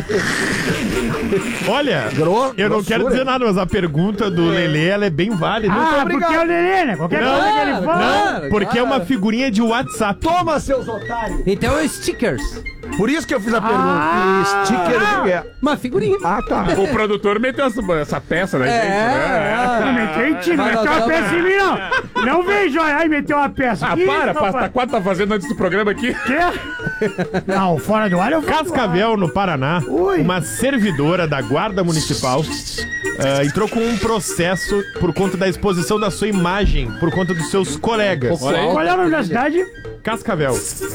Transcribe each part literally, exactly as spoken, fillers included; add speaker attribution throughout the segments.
Speaker 1: Olha,
Speaker 2: Gro-
Speaker 1: eu não quero dizer nada, mas a pergunta do Lelê, ela é bem válida.
Speaker 3: Ah, porque é o Lelê, né? Qualquer
Speaker 1: Não,
Speaker 3: coisa que ele fala.
Speaker 1: Não, porque é uma figurinha de WhatsApp.
Speaker 2: Toma, seus otários!
Speaker 4: Então é stickers.
Speaker 2: Por isso que eu fiz a pergunta.
Speaker 3: Ah,
Speaker 2: Sticker o que é?
Speaker 4: Uma figurinha.
Speaker 2: Ah, tá.
Speaker 5: O produtor meteu essa, essa peça na gente, né?
Speaker 3: Não meteu em ti, não
Speaker 4: Mas
Speaker 3: meteu
Speaker 4: nós
Speaker 3: uma
Speaker 4: tamo-
Speaker 3: peça em mim, não. Não vejo, ai, meteu uma peça.
Speaker 5: Ah,
Speaker 3: Que
Speaker 5: para,
Speaker 3: isso,
Speaker 5: pasta
Speaker 3: rapaz?
Speaker 5: quatro tá fazendo antes do programa aqui.
Speaker 3: Quê? Não, fora do ar eu vou.
Speaker 1: Cascavel, no Paraná,
Speaker 3: Ui.
Speaker 1: uma servidora da Guarda Municipal ah, entrou com um processo por conta da exposição da sua imagem, por conta dos seus colegas.
Speaker 4: Olha aí.
Speaker 3: Qual é o nome da cidade?
Speaker 1: Cascavel.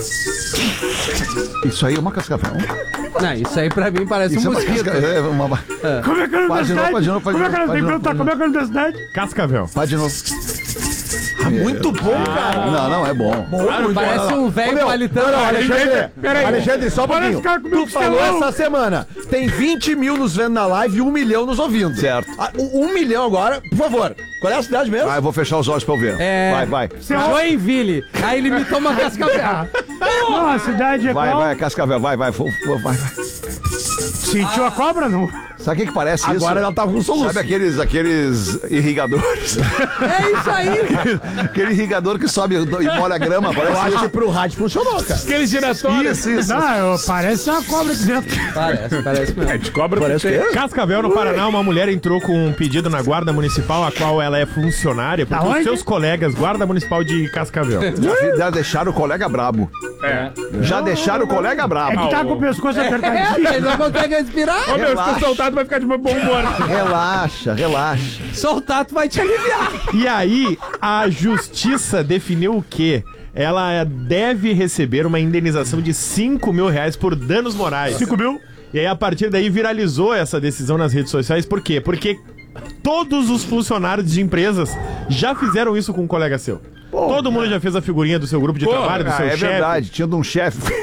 Speaker 2: Isso aí é uma cascavel.
Speaker 4: Não, isso aí pra mim parece
Speaker 2: Isso
Speaker 4: um
Speaker 2: é uma
Speaker 4: mosquito.
Speaker 2: cascavel. É uma...
Speaker 3: Como é que é o nome da
Speaker 2: Faz de novo,
Speaker 3: cidade?
Speaker 2: faz de novo, faz
Speaker 3: Como é
Speaker 2: de
Speaker 3: que é o
Speaker 2: novo,
Speaker 3: nome? Tem que
Speaker 2: faz de
Speaker 3: perguntar
Speaker 2: novo,
Speaker 3: como é que é o nome da cidade?
Speaker 1: Cascavel.
Speaker 2: Faz de novo. Muito bom, cara. Não, não, é bom.
Speaker 4: Claro, parece um velho
Speaker 2: Meu,
Speaker 4: palitando.
Speaker 2: não, não, Alexandre,
Speaker 5: Peraí.
Speaker 2: Alexandre, só um
Speaker 3: Parece
Speaker 2: pouquinho.
Speaker 3: cara comendo
Speaker 2: Tu falou
Speaker 3: costelão.
Speaker 2: essa semana, tem vinte mil nos vendo na live e um milhão nos ouvindo.
Speaker 6: Certo.
Speaker 2: Ah, o- um milhão agora, por favor. Qual é a cidade mesmo?
Speaker 6: Ah, eu vou fechar os olhos pra eu ver.
Speaker 4: É.
Speaker 6: Vai, vai.
Speaker 4: Joinville. Aí ele me toma cascavel.
Speaker 3: Não, a cidade é
Speaker 6: Vai,
Speaker 3: qual?
Speaker 6: vai, Cascavel, vai, vai, vai, vai, vai.
Speaker 3: Sentiu a cobra, não?
Speaker 6: Sabe o que que parece isso?
Speaker 2: Agora ela tava com soluço.
Speaker 6: Sabe aqueles, aqueles irrigadores?
Speaker 4: É isso aí.
Speaker 6: Aquele irrigador que sobe e molha a grama,
Speaker 2: Eu
Speaker 6: parece
Speaker 2: acho
Speaker 6: isso.
Speaker 2: que pro rádio funcionou, cara.
Speaker 5: Aquele giratório.
Speaker 6: Isso, isso.
Speaker 3: Não, eu- parece uma cobra aqui dentro.
Speaker 4: Parece, parece mesmo.
Speaker 5: É de cobra
Speaker 2: Parece
Speaker 5: tem.
Speaker 2: que é.
Speaker 1: Cascavel, no Paraná, uma mulher entrou com um pedido na Guarda Municipal, a qual ela é funcionária, porque
Speaker 3: Da
Speaker 1: os
Speaker 3: onde?
Speaker 1: seus colegas, Guarda Municipal de Cascavel.
Speaker 6: Já, já deixaram o colega brabo.
Speaker 5: É.
Speaker 6: Já deixaram o colega
Speaker 3: É
Speaker 6: brabo.
Speaker 3: que tá com o pescoço
Speaker 4: É,
Speaker 3: apertadinho.
Speaker 4: ele não consegue respirar.
Speaker 5: Ô, meu, se
Speaker 6: Relaxa.
Speaker 5: tu soltado vai ficar de bom humor.
Speaker 6: Relaxa, relaxa.
Speaker 4: Só o tato vai te aliviar.
Speaker 1: E aí, a justiça definiu o quê? Ela deve receber uma indenização de cinco mil reais por danos morais.
Speaker 3: cinco mil?
Speaker 1: E aí, a partir daí, viralizou essa decisão nas redes sociais. Por quê? Porque todos os funcionários de empresas já fizeram isso com um colega seu. Todo mundo já fez a figurinha do seu grupo de
Speaker 5: Pô,
Speaker 1: trabalho, do
Speaker 6: Ah,
Speaker 1: seu
Speaker 6: é
Speaker 1: chefe.
Speaker 6: verdade, tinha de um chefe.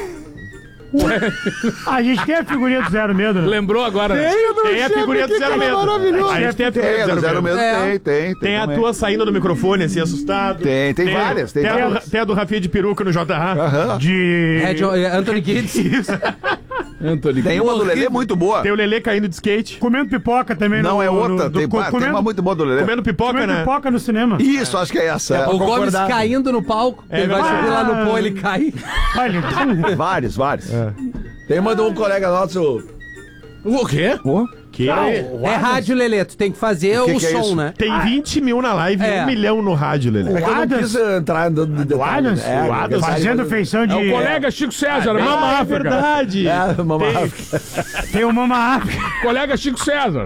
Speaker 3: A gente tem a figurinha do zero medo, né?
Speaker 5: Lembrou agora, né?
Speaker 1: Tem a figurinha do zero medo. A gente tem a figurinha
Speaker 6: Tem,
Speaker 1: do
Speaker 6: no zero mesmo,
Speaker 4: É.
Speaker 6: tem, tem. Tem,
Speaker 1: Tem a
Speaker 6: também.
Speaker 1: tua saindo do microfone, assim, assustado.
Speaker 6: Tem, tem várias, tem
Speaker 1: a,
Speaker 6: várias.
Speaker 1: do, tem a do Rafinha de peruca no J A.
Speaker 6: Aham.
Speaker 3: De...
Speaker 4: É, John- é Anthony Kids.
Speaker 5: Anthony.
Speaker 6: Tem uma do Lelê muito boa.
Speaker 1: Tem o Lelê caindo de skate.
Speaker 3: Comendo pipoca também.
Speaker 6: Não
Speaker 3: no,
Speaker 6: é outra,
Speaker 3: no- do-
Speaker 6: tem,
Speaker 3: co-
Speaker 6: ah, tem
Speaker 3: comendo,
Speaker 6: uma muito boa do Lelê.
Speaker 1: Comendo pipoca,
Speaker 3: comendo
Speaker 1: né?
Speaker 3: pipoca no cinema.
Speaker 6: Isso, acho que é essa.
Speaker 4: O Gomes
Speaker 2: concordar.
Speaker 4: caindo no palco.
Speaker 1: É
Speaker 4: ele vai
Speaker 1: verdade.
Speaker 4: subir lá no pô, ele cai.
Speaker 3: Olha, então,
Speaker 6: Vários, vários.
Speaker 2: Tem uma de um colega nosso.
Speaker 5: O quê?
Speaker 1: Que
Speaker 4: É rádio, Lelê. Tu tem que fazer o,
Speaker 6: que que é
Speaker 4: som,
Speaker 6: isso?
Speaker 4: né?
Speaker 1: tem vinte mil na live
Speaker 4: É.
Speaker 1: e um milhão no rádio, Lelê.
Speaker 2: É que eu não
Speaker 3: Adams.
Speaker 2: quis entrar no no
Speaker 3: o
Speaker 2: detalhe.
Speaker 3: Adams,
Speaker 2: É,
Speaker 3: o Adams
Speaker 2: detalhe,
Speaker 3: fazendo
Speaker 2: mas-
Speaker 3: feição de...
Speaker 5: É o colega Chico César, Mama
Speaker 1: Ah, é
Speaker 5: África.
Speaker 1: verdade.
Speaker 2: É, Mama
Speaker 1: Tem-
Speaker 2: África.
Speaker 3: Tem o Mama África.
Speaker 5: Colega Chico César.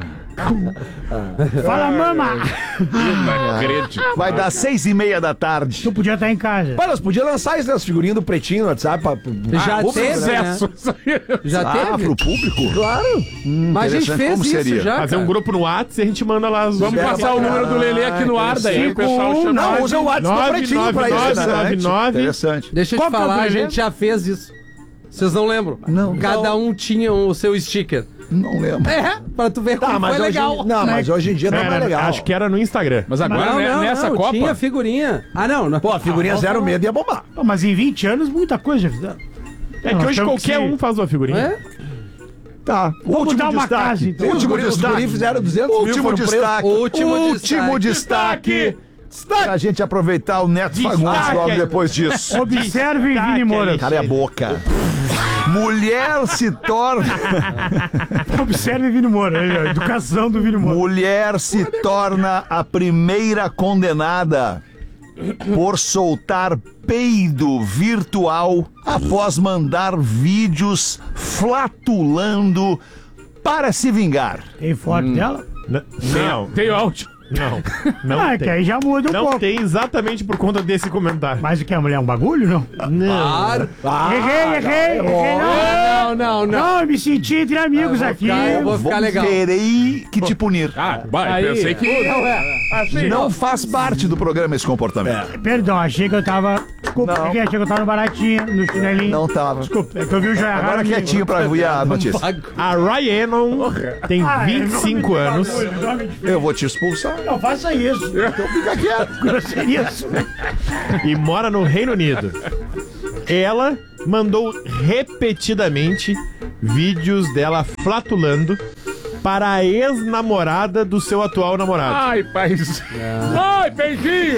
Speaker 3: Fala, Mama.
Speaker 5: Acredito.
Speaker 6: Vai dar seis e meia da tarde.
Speaker 3: Tu podia estar em casa.
Speaker 2: Pô, nós podíamos lançar isso nas figurinhas do Pretinho no WhatsApp. Pra,
Speaker 4: Já
Speaker 2: público,
Speaker 4: teve,
Speaker 2: né?
Speaker 4: né?
Speaker 5: Sucesso.
Speaker 4: Já
Speaker 6: Ah,
Speaker 4: teve.
Speaker 6: pro público?
Speaker 2: Claro.
Speaker 4: Mas a gente
Speaker 6: interessante.
Speaker 4: fez
Speaker 6: Como
Speaker 4: isso
Speaker 6: seria?
Speaker 4: já,
Speaker 1: Fazer um
Speaker 4: cara.
Speaker 1: grupo no WhatsApp e a gente manda lá as...
Speaker 5: Vamos
Speaker 2: Espera
Speaker 5: passar o
Speaker 2: pra
Speaker 5: número do Lelê aqui no ar, daí o pessoal chama.
Speaker 2: Não, usa o WhatsApp do
Speaker 1: nove,
Speaker 2: Pretinho pra
Speaker 1: nove,
Speaker 2: isso,
Speaker 1: nove,
Speaker 2: né?
Speaker 1: nove, nove.
Speaker 6: Interessante.
Speaker 4: Deixa eu
Speaker 3: Qual
Speaker 4: te
Speaker 3: que é o
Speaker 4: falar, a
Speaker 3: Lelê?
Speaker 4: gente já fez isso. Vocês não lembram?
Speaker 6: Não.
Speaker 4: Cada um tinha o seu sticker.
Speaker 6: Não lembro.
Speaker 4: É, pra tu ver
Speaker 2: Tá,
Speaker 4: como
Speaker 2: mas
Speaker 4: foi
Speaker 2: hoje,
Speaker 4: legal.
Speaker 2: não, mas hoje em dia não é mais
Speaker 1: Era-
Speaker 2: legal.
Speaker 1: Acho que era no Instagram.
Speaker 5: Mas agora,
Speaker 4: Não,
Speaker 5: né,
Speaker 4: não,
Speaker 5: nessa
Speaker 4: não,
Speaker 5: Copa...
Speaker 4: tinha figurinha. Ah, não. não.
Speaker 2: Pô, a figurinha zero medo ia bombar.
Speaker 3: Pô, mas em vinte anos, muita coisa já fizeram.
Speaker 1: É que
Speaker 3: Nós
Speaker 1: hoje
Speaker 3: temos
Speaker 1: qualquer
Speaker 3: que-
Speaker 1: um faz uma figurinha.
Speaker 4: É?
Speaker 6: Tá.
Speaker 3: Vamos dar uma casa, então.
Speaker 2: Os
Speaker 6: Último
Speaker 2: guri- os
Speaker 6: destaque.
Speaker 2: guri fizeram duzentos mil,
Speaker 6: Último
Speaker 2: foram presos.
Speaker 6: destaque.
Speaker 4: Último
Speaker 6: Último destaque. Pra gente aproveitar o Neto Fagundes
Speaker 1: Destaque.
Speaker 6: logo depois disso.
Speaker 3: Observe Vini Moura.
Speaker 6: Cara, é a boca. Mulher se torna.
Speaker 3: Observe Vini Moura. Aí, ó, educação do Vini Moura.
Speaker 6: Mulher se torna a primeira condenada por soltar peido virtual após mandar vídeos flatulando para se vingar.
Speaker 3: Tem foto dela?
Speaker 1: N- Não,
Speaker 5: Tem áudio.
Speaker 1: não. Não
Speaker 3: Ah, que
Speaker 1: tem.
Speaker 3: aí já muda um
Speaker 1: Não
Speaker 3: pouco.
Speaker 1: tem exatamente por conta desse comentário.
Speaker 3: Mas o que? A mulher é um bagulho, não?
Speaker 4: Claro.
Speaker 3: errei, errei, errei, não.
Speaker 4: Não, não, não.
Speaker 3: Não, eu me senti entre amigos
Speaker 4: Eu vou
Speaker 3: aqui.
Speaker 4: ficar- eu vou ficar legal.
Speaker 6: Terei que te punir.
Speaker 5: Ah, vai,
Speaker 4: Aí.
Speaker 5: pensei que...
Speaker 4: Não é.
Speaker 5: Assim,
Speaker 6: Não faz parte do programa esse comportamento.
Speaker 3: Perdão, achei que eu tava... Desculpa,
Speaker 6: Não.
Speaker 3: achei que eu tava no baratinho, no chinelinho.
Speaker 6: Não tava.
Speaker 3: Desculpa, é que eu vi o Joia
Speaker 6: Agora
Speaker 3: Rara.
Speaker 6: quietinho pra ver a notícia.
Speaker 1: A Ryanon tem
Speaker 3: Ah, é
Speaker 1: vinte e cinco
Speaker 3: nome de
Speaker 1: anos
Speaker 3: bagulho, nome de-
Speaker 6: Eu vou te expulsar.
Speaker 3: Não faça isso.
Speaker 6: Então fica quieto.
Speaker 3: Grosseria isso.
Speaker 1: e mora no Reino Unido. Ela mandou repetidamente vídeos dela flatulando para a ex-namorada do seu atual namorado.
Speaker 5: Ai, pai. Ai, beijinho.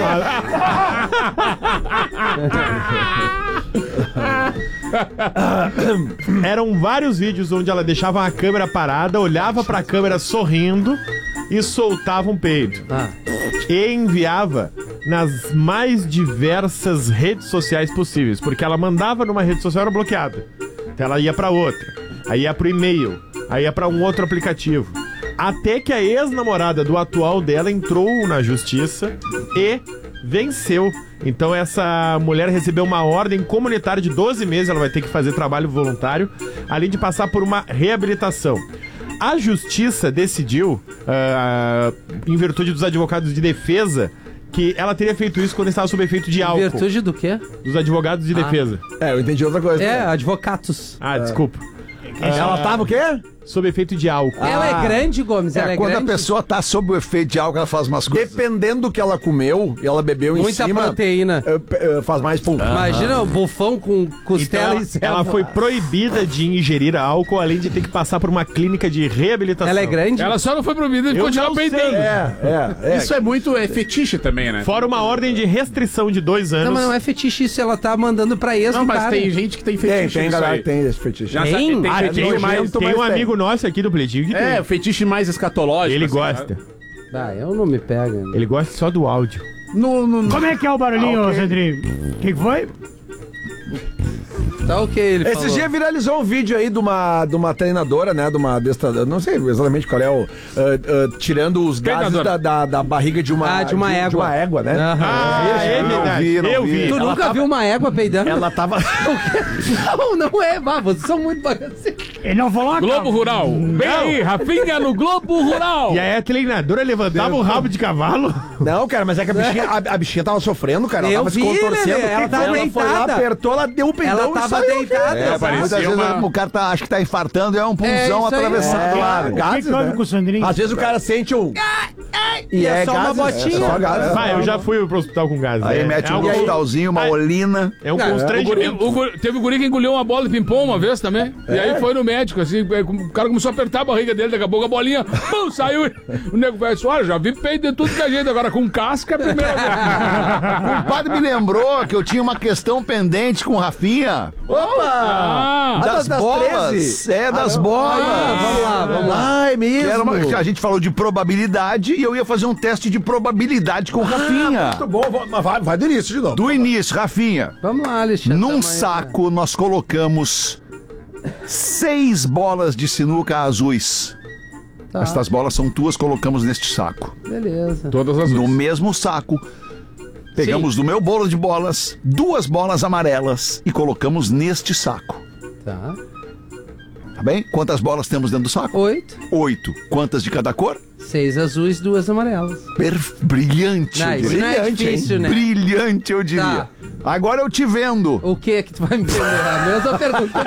Speaker 1: Eram vários vídeos onde ela deixava a câmera parada, olhava pra câmera sorrindo e soltava um peido.
Speaker 4: Ah.
Speaker 1: E enviava nas mais diversas redes sociais possíveis, porque ela mandava numa rede social, era bloqueada. Então ela ia pra outra, aí ia pro e-mail, aí ia pra um outro aplicativo. Até que a ex-namorada do atual dela entrou na justiça e venceu. Então essa mulher recebeu uma ordem comunitária de doze meses, ela vai ter que fazer trabalho voluntário, além de passar por uma reabilitação. A justiça decidiu, uh, em virtude dos advogados de defesa, que ela teria feito isso quando estava sob efeito de álcool.
Speaker 4: Em virtude do quê?
Speaker 1: Dos advogados de
Speaker 4: Ah.
Speaker 1: defesa.
Speaker 6: É, eu entendi outra coisa.
Speaker 4: É,
Speaker 6: também.
Speaker 4: advocatos.
Speaker 1: Ah, desculpa.
Speaker 6: Ela tava o quê?
Speaker 1: Sob efeito de álcool.
Speaker 4: Ela é grande, Gomes? Ela
Speaker 2: É,
Speaker 4: é
Speaker 2: quando
Speaker 4: grande?
Speaker 2: a pessoa tá sob o efeito de álcool, ela faz umas coisas.
Speaker 6: Dependendo do que ela comeu e ela bebeu em
Speaker 4: Muita
Speaker 6: cima...
Speaker 4: proteína.
Speaker 6: eh, pe- eh, faz mais pum.
Speaker 4: Imagina o bufão com
Speaker 1: Então,
Speaker 4: costela
Speaker 1: ela,
Speaker 4: e cérebro.
Speaker 1: ela foi proibida de ingerir álcool, além de ter que passar por uma clínica de reabilitação.
Speaker 4: Ela é grande?
Speaker 5: Ela só não foi proibida de
Speaker 1: Eu
Speaker 5: continuar
Speaker 1: não sei.
Speaker 5: peidando.
Speaker 6: É, é, é.
Speaker 5: Isso é muito é fetiche também, né?
Speaker 1: Fora uma ordem de restrição de dois anos.
Speaker 4: Não, mas não é fetiche isso, ela tá mandando pra ex
Speaker 5: Não,
Speaker 4: do
Speaker 5: mas
Speaker 4: cara.
Speaker 5: tem gente que tem
Speaker 6: Tem,
Speaker 5: fetiche
Speaker 6: tem
Speaker 5: nisso
Speaker 6: galera
Speaker 5: aí.
Speaker 6: que tem esse fetiche.
Speaker 5: Já
Speaker 4: Tem?
Speaker 5: sabe, tem
Speaker 1: Ah,
Speaker 5: fetiche
Speaker 1: tem,
Speaker 6: nojento,
Speaker 1: mais, tem
Speaker 6: mas
Speaker 1: um
Speaker 6: tem.
Speaker 1: amigo nosso aqui do Pletinho que
Speaker 5: É,
Speaker 1: tem.
Speaker 5: fetiche mais escatológico.
Speaker 1: Ele
Speaker 5: assim,
Speaker 1: gosta.
Speaker 5: né?
Speaker 4: Ah, eu não me pega. né?
Speaker 1: Ele gosta só do áudio.
Speaker 3: No, no, Como é que é o barulhinho,
Speaker 6: Ah, ok.
Speaker 3: Sandrinho? O que, que foi?
Speaker 4: Tá ok, ele
Speaker 6: Esses
Speaker 4: falou.
Speaker 6: dias viralizou um vídeo aí de uma, de uma treinadora, né? De uma adestradora, não sei exatamente qual é o. ah, ah, tirando os gases
Speaker 5: Treinadora.
Speaker 6: da, da, da barriga de uma,
Speaker 4: Ah, de uma égua.
Speaker 6: De uma égua, né?
Speaker 4: Aham.
Speaker 1: Ah, é
Speaker 6: Não
Speaker 1: verdade.
Speaker 6: vi, não
Speaker 1: Eu
Speaker 6: vi.
Speaker 1: vi.
Speaker 4: Tu
Speaker 6: Ela
Speaker 4: nunca
Speaker 6: tava-
Speaker 4: viu uma égua peidando?
Speaker 6: Ela tava.
Speaker 4: Não, não é, vá, vocês são muito bagaceiros.
Speaker 3: Ele não falou uma
Speaker 5: Globo Rural. Vem aí, Rafinha no Globo Rural.
Speaker 1: E aí a treinadora levantava o rabo de cavalo.
Speaker 6: Não, cara, mas é que a bichinha, a, a bichinha tava sofrendo, cara. Ela
Speaker 4: Eu
Speaker 6: tava
Speaker 4: vi,
Speaker 6: se contorcendo.
Speaker 4: Lelê, ela tava
Speaker 6: foi lá,
Speaker 4: deitada.
Speaker 6: apertou, ela deu um peidão
Speaker 4: Ela
Speaker 6: e
Speaker 4: tava
Speaker 6: saiu.
Speaker 4: deitada.
Speaker 2: É,
Speaker 4: exato.
Speaker 5: parecia
Speaker 2: muitas vezes
Speaker 5: uma-
Speaker 2: o cara tá, acha que tá infartando e é um
Speaker 4: É,
Speaker 2: punzão
Speaker 4: isso aí.
Speaker 2: atravessando.
Speaker 6: É,
Speaker 2: Claro.
Speaker 3: O que,
Speaker 6: gases,
Speaker 3: que houve
Speaker 6: né?
Speaker 3: com o Sandrinho?
Speaker 6: Às vezes o cara sente um.
Speaker 4: E é só uma
Speaker 6: gases,
Speaker 4: botinha.
Speaker 6: É só gases.
Speaker 1: Vai, eu já fui pro hospital com gás.
Speaker 2: Aí
Speaker 1: né?
Speaker 2: mete
Speaker 1: é
Speaker 2: um
Speaker 1: algo-
Speaker 2: cristalzinho, uma
Speaker 1: Ai.
Speaker 2: olina.
Speaker 1: É um
Speaker 4: Não,
Speaker 5: O guri,
Speaker 1: constrangimento.
Speaker 5: o guri- teve um guri que engoliu uma bola de ping-pong uma vez também. E aí foi no médico, assim, o cara começou a apertar a barriga dele, daqui a pouco a bolinha, pum, saiu. O nego velho disse, olha, já vi peito de tudo que a gente, agora com casca é a primeira vez.
Speaker 2: O padre me lembrou que eu tinha uma questão pendente com o Rafinha.
Speaker 6: Opa!
Speaker 5: Ah,
Speaker 6: das- das
Speaker 2: bolas.
Speaker 6: treze?
Speaker 2: É, das bolas.
Speaker 4: Ah, vamos lá, vamos lá.
Speaker 6: Ai,
Speaker 2: Que
Speaker 6: mesmo.
Speaker 2: era uma- que a gente falou de probabilidade e eu ia fazer um teste de probabilidade com o Rafinha.
Speaker 6: Muito bom, vou- mas vai, vai do início de novo.
Speaker 2: Do início, Rafinha.
Speaker 4: Vamos lá, Alexandre.
Speaker 2: Num
Speaker 4: tamanho,
Speaker 2: saco nós colocamos seis bolas de sinuca azuis.
Speaker 4: Tá.
Speaker 2: Estas bolas são tuas, colocamos neste saco.
Speaker 4: Beleza.
Speaker 5: todas as
Speaker 2: No
Speaker 5: vezes.
Speaker 2: mesmo saco, pegamos do meu bolo de bolas duas bolas amarelas e colocamos neste saco.
Speaker 4: Tá.
Speaker 2: Tá bem? Quantas bolas temos dentro do saco?
Speaker 4: Oito.
Speaker 2: Oito. Quantas de cada cor?
Speaker 4: Seis azuis, duas amarelas.
Speaker 2: Perf... Brilhante,
Speaker 4: Não,
Speaker 2: eu
Speaker 4: isso
Speaker 2: diria.
Speaker 4: não é
Speaker 6: Brilhante, hein?
Speaker 4: difícil, né?
Speaker 2: Brilhante, eu diria.
Speaker 4: Tá.
Speaker 2: Agora eu te vendo.
Speaker 4: O que é que tu vai me vender? A mesma pergunta.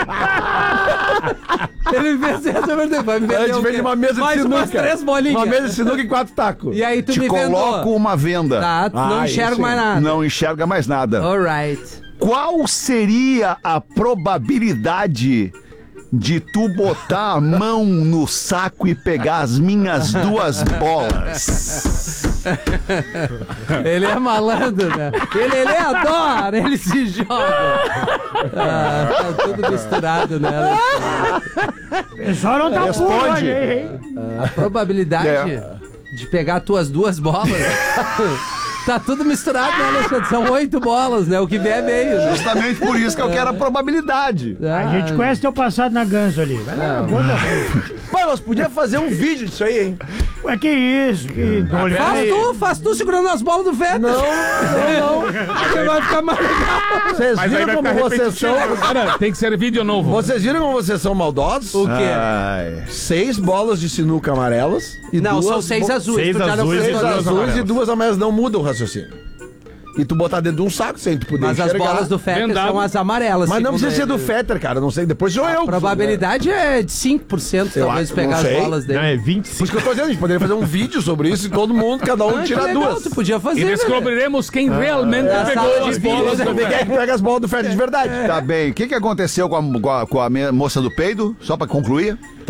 Speaker 4: Ele me fez essa pergunta. Vai me
Speaker 6: A
Speaker 4: vender
Speaker 6: gente
Speaker 4: o
Speaker 6: vende
Speaker 4: quê?
Speaker 6: uma mesa de
Speaker 4: Mais
Speaker 6: sinuca.
Speaker 4: umas três bolinhas.
Speaker 6: Uma mesa de sinuca e quatro tacos.
Speaker 4: E aí tu
Speaker 2: Te
Speaker 4: me
Speaker 2: coloco
Speaker 4: vendou.
Speaker 2: uma venda.
Speaker 4: Tá, tu não
Speaker 6: Ah,
Speaker 4: enxerga
Speaker 6: isso
Speaker 4: mais
Speaker 6: aí.
Speaker 4: nada.
Speaker 2: Não enxerga mais nada.
Speaker 4: Alright.
Speaker 2: Qual seria a probabilidade de tu botar a mão no saco e pegar as minhas duas bolas?
Speaker 4: Ele é malandro, né? Ele, ele adora, ele se joga. Ah, tá tudo misturado, né?
Speaker 3: O pessoal não tá
Speaker 6: Responde.
Speaker 3: puro hoje, hein?
Speaker 4: A probabilidade
Speaker 2: É.
Speaker 4: de pegar tuas duas bolas. Tá tudo misturado, né, Alexandre? São oito bolas, né? O que vier é meio, né?
Speaker 2: Justamente por isso que eu quero a probabilidade.
Speaker 3: A gente conhece teu passado na Ganso ali. Vai lá, conta.
Speaker 6: Pai, nós podíamos fazer um vídeo disso aí, hein?
Speaker 3: Ué, que isso? Que olha.
Speaker 4: Faz tu, faz tu segurando as bolas do Vettel.
Speaker 6: Não, não, não.
Speaker 4: Você vai ficar mais legal.
Speaker 6: Vocês
Speaker 5: Mas aí
Speaker 6: viram
Speaker 5: vai
Speaker 6: como
Speaker 5: ficar
Speaker 6: vocês são...
Speaker 5: repetitivo. Cara, tem que ser vídeo novo.
Speaker 6: Vocês viram como vocês são maldosos?
Speaker 4: O quê?
Speaker 2: Ai.
Speaker 6: Seis bolas de sinuca amarelas e
Speaker 4: Não,
Speaker 6: duas
Speaker 4: são seis
Speaker 6: bo-
Speaker 4: azuis.
Speaker 1: seis
Speaker 4: tu já não
Speaker 1: azuis
Speaker 4: fez
Speaker 1: e
Speaker 6: Seis
Speaker 4: duas
Speaker 1: duas
Speaker 6: azuis
Speaker 1: amarelas.
Speaker 6: e duas amarelas não mudam o raciocínio. e tu botar dentro de um saco sem tu poder
Speaker 4: Mas as
Speaker 6: enxergar.
Speaker 4: bolas do Fetter
Speaker 5: Vendado.
Speaker 4: são as amarelas.
Speaker 6: Mas não
Speaker 4: segundo
Speaker 6: precisa ser do
Speaker 4: ele.
Speaker 6: Fetter, cara, não sei, depois sou eu.
Speaker 4: A probabilidade é de cinco por cento,
Speaker 6: Eu
Speaker 4: talvez,
Speaker 6: acho,
Speaker 4: pegar
Speaker 6: não
Speaker 4: as
Speaker 6: sei.
Speaker 4: bolas
Speaker 1: Não,
Speaker 4: dele.
Speaker 1: é vinte e
Speaker 6: Por
Speaker 1: cinco.
Speaker 6: isso que eu tô dizendo, a gente poderia fazer um vídeo sobre isso e todo mundo, cada um
Speaker 4: Ah, que
Speaker 6: tira
Speaker 4: legal,
Speaker 6: duas.
Speaker 4: tu podia fazer,
Speaker 5: E
Speaker 4: né?
Speaker 5: descobriremos quem realmente
Speaker 4: É a
Speaker 5: pegou
Speaker 4: sala de
Speaker 5: as
Speaker 4: vídeos,
Speaker 5: bolas
Speaker 4: né?
Speaker 5: do
Speaker 6: Ninguém é que pega as bolas do Fetter de verdade.
Speaker 2: Tá bem. O que, que aconteceu com a, com a- com a me- moça do peido? Só pra concluir.